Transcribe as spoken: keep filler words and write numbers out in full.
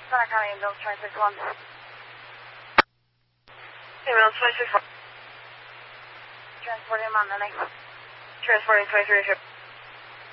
Center County Ambulance twenty-six one. Ambulance twenty-six one. Transporting Mount Lily. Transporting twenty-three ship.